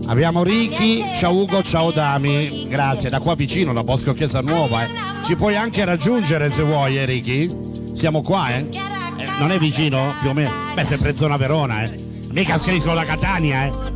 Abbiamo Ricky, ciao Ugo, ciao Dami, grazie, da qua vicino, da Bosco Chiesa Nuova. Ci puoi anche raggiungere se vuoi, Ricky? Siamo qua, non è vicino, più o meno? Beh, sempre zona Verona, mica scritto da Catania,